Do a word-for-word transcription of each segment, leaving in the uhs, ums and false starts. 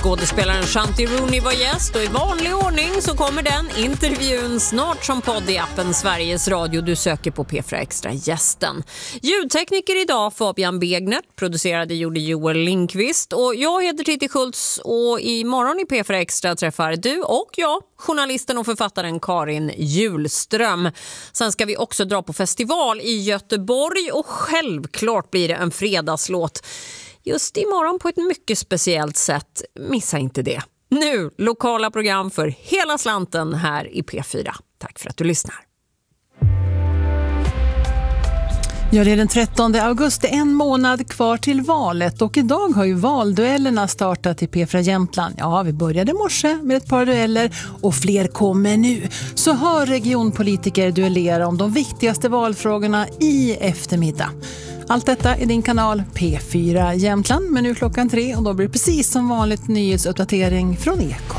Skådespelaren Shanti Rooney var gäst och i vanlig ordning så kommer den intervjun snart som podd i appen Sveriges Radio. Du söker på P fyra Extra gästen. Ljudtekniker idag Fabian Begnert, producerade gjorde Joel Lindqvist och jag heter Titti Schultz och imorgon i P fyra Extra träffar du och jag journalisten och författaren Karin Julström. Sen ska vi också dra på festival i Göteborg och självklart blir det en fredagslåt. Just imorgon på ett mycket speciellt sätt. Missa inte det. Nu lokala program för hela slanten här i P fyra. Tack för att du lyssnar. Ja, det är den trettonde augusti, en månad kvar till valet och idag har ju valduellerna startat i P fyra Jämtland. Ja, vi började i morse med ett par dueller och fler kommer nu. Så hör regionpolitiker duellera om de viktigaste valfrågorna i eftermiddag. Allt detta är din kanal P fyra Jämtland, men nu klockan tre och då blir det precis som vanligt nyhetsuppdatering från Ekot.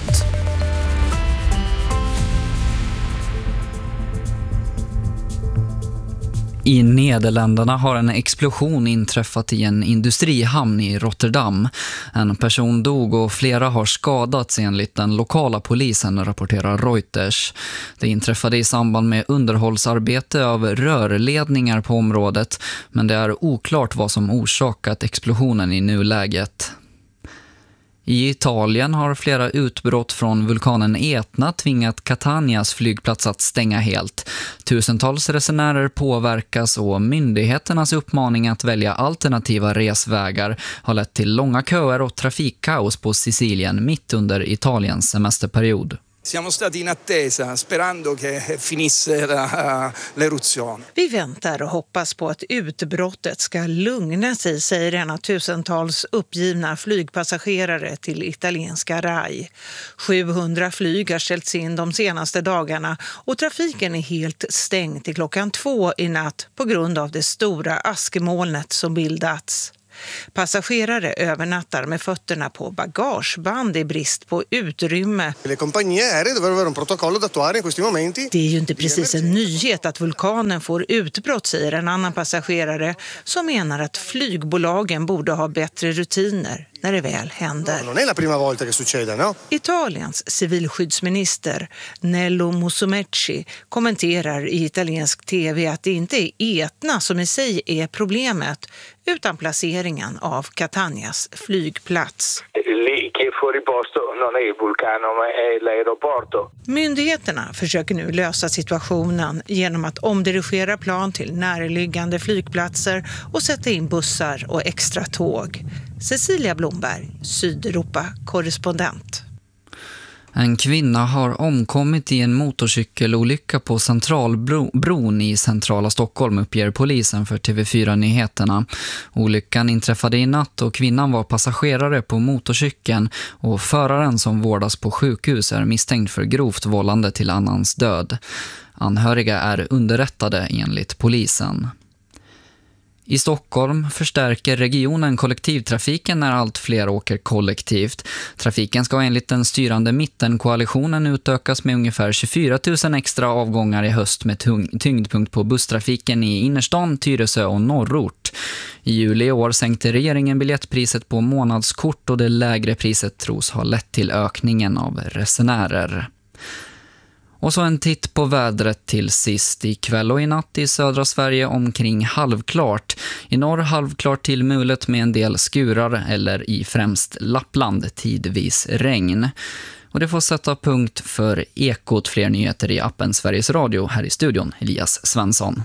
I Nederländerna har en explosion inträffat i en industrihamn i Rotterdam. En person dog och flera har skadats enligt den lokala polisen, rapporterar Reuters. Det inträffade i samband med underhållsarbete av rörledningar på området, men det är oklart vad som orsakat explosionen i nuläget. I Italien har flera utbrott från vulkanen Etna tvingat Catanias flygplats att stänga helt. Tusentals resenärer påverkas och myndigheternas uppmaning att välja alternativa resvägar har lett till långa köer och trafikkaos på Sicilien mitt under Italiens semesterperiod. Siamo stati in attesa sperando che finisse la, l'eruzione. Vi väntar och hoppas på att utbrottet ska lugna sig, säger denna tusentals uppgivna flygpassagerare till italienska Rai. sjuhundra flyg har ställts in de senaste dagarna och trafiken är helt stängd till klockan två i natt på grund av det stora askmolnet som bildats. Passagerare övernattar med fötterna på bagageband i brist på utrymme. Le compagnie aeree dovrebbero avere un protocollo da attuare in questi momenti. Det är ju inte precis en nyhet att vulkanen får utbrott, säger en annan passagerare som menar att flygbolagen borde ha bättre rutiner när det väl händer. Non è la prima volta che succede, no? Italiens civilskyddsminister Nello Musumeci kommenterar i italiensk tv att det inte är Etna som i sig är problemet utan placeringen av Catanias flygplats. Myndigheterna försöker nu lösa situationen genom att omdirigera plan till närliggande flygplatser och sätta in bussar och extra tåg. Cecilia Blomberg, Sydeuropa-korrespondent. En kvinna har omkommit i en motorcykelolycka på Centralbron i centrala Stockholm, uppger polisen för T V fyra-nyheterna. Olyckan inträffade i natt och kvinnan var passagerare på motorcykeln och föraren som vårdas på sjukhus är misstänkt för grovt vållande till annans död. Anhöriga är underrättade enligt polisen. I Stockholm förstärker regionen kollektivtrafiken när allt fler åker kollektivt. Trafiken ska enligt den styrande mittenkoalitionen utökas med ungefär tjugofyra tusen extra avgångar i höst med tyngdpunkt på busstrafiken i innerstan, Tyresö och norrort. I juli i år sänkte regeringen biljettpriset på månadskort och det lägre priset tros ha lett till ökningen av resenärer. Och så en titt på vädret till sist. I kväll och i natt i södra Sverige omkring halvklart. I norr halvklart till mulet med en del skurar eller i främst Lappland tidvis regn. Och det får sätta punkt för Ekot. Fler nyheter i appen Sveriges Radio. Här i studion Elias Svensson.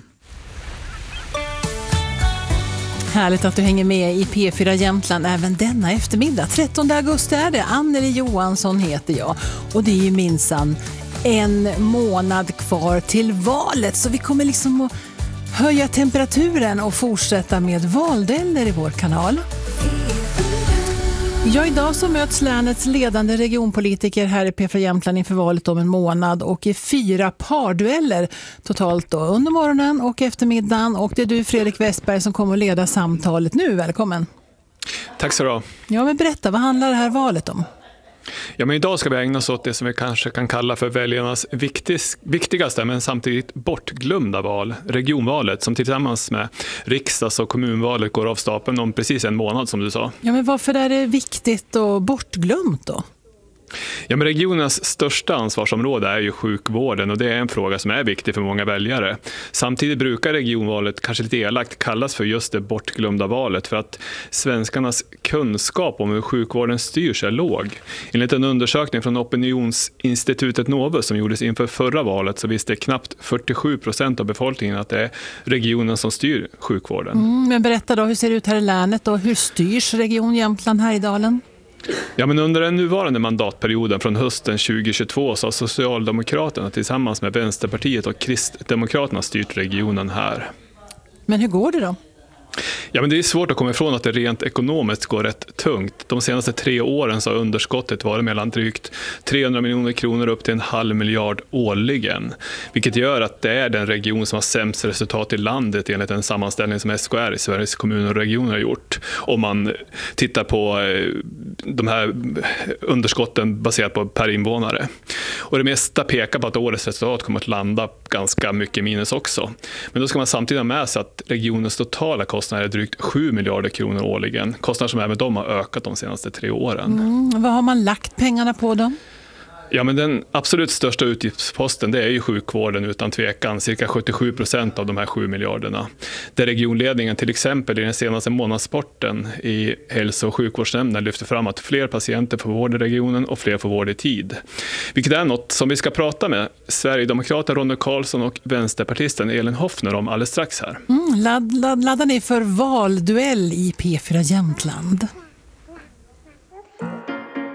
Härligt att du hänger med i P fyra Jämtland även denna eftermiddag. trettonde augusti är det. Anneli Johansson heter jag och det är ju minsann en månad kvar till valet, så vi kommer liksom att höja temperaturen och fortsätta med valdueller i vår kanal. Ja, idag så möts länets ledande regionpolitiker här i P fyra Jämtland inför valet om en månad och i fyra pardueller totalt då under morgonen och eftermiddagen, och det är du Fredrik Westberg som kommer att leda samtalet nu. Välkommen. Tack så du ha. Ja, men berätta, vad handlar det här valet om? Ja, men idag ska vi ägna oss åt det som vi kanske kan kalla för väljarnas viktis, viktigaste men samtidigt bortglömda val, regionvalet, som tillsammans med riksdags- och kommunvalet går av stapeln om precis en månad som du sa. Ja, men varför är det viktigt och bortglömt då? Ja, men regionens största ansvarsområde är ju sjukvården och det är en fråga som är viktig för många väljare. Samtidigt brukar regionvalet kanske lite elakt kallas för just det bortglömda valet för att svenskarnas kunskap om hur sjukvården styrs är låg. Enligt en undersökning från opinionsinstitutet Novus som gjordes inför förra valet så visste knappt fyrtiosju procent av befolkningen att det är regionen som styr sjukvården. Mm, men berätta då, hur ser det ut här i länet och hur styrs Region Jämtland-Härjedalen? Ja, men under den nuvarande mandatperioden från hösten tjugohundratjugotvå så har Socialdemokraterna tillsammans med Vänsterpartiet och Kristdemokraterna styrt regionen här. Men hur går det då? Ja, men det är svårt att komma ifrån att det rent ekonomiskt går rätt tungt. De senaste tre åren så har underskottet varit mellan drygt trehundra miljoner kronor upp till en halv miljard årligen. Vilket gör att det är den region som har sämst resultat i landet enligt en sammanställning som S K R, Sveriges kommuner och regioner, har gjort. Om man tittar på de här underskotten baserat på per invånare. Och det mesta pekar på att årets resultat kommer att landa ganska mycket minus också. Men då ska man samtidigt ha med sig att regionens totala kostnader är drygt sju miljarder kronor årligen. Kostnader som även de har ökat de senaste tre åren. Mm, vad har man lagt pengarna på då? Ja, men den absolut största utgiftsposten det är ju sjukvården utan tvekan, cirka sjuttiosju procent av de här sju miljarderna. Där regionledningen till exempel i den senaste månadssporten i hälso- och sjukvårdsnämnden lyfter fram att fler patienter får vård i regionen och fler får vård i tid. Vilket är något som vi ska prata med Sverigedemokraten Ronny Karlsson och vänsterpartisten Elin Hoffner om alldeles strax här. Mm, ladd, ladd, laddar ni för valduell i P fyra Jämtland?